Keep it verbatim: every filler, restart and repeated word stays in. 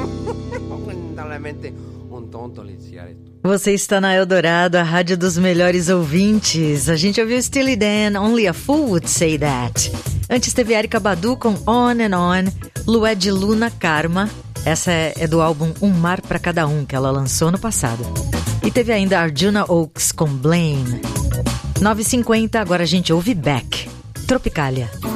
Lamentablemente, um tonto licear esto. Você está na Eldorado, a rádio dos melhores ouvintes. A gente ouviu Steely Dan, Only a Fool Would Say That. Antes teve Erykah Badu com On and On, Lué de Luna, Karma. Essa é, é do álbum Um Mar Pra Cada Um, que ela lançou no passado. E teve ainda Arjuna Oaks com Blame. nove e cinquenta, agora a gente ouve Beck, Tropicália.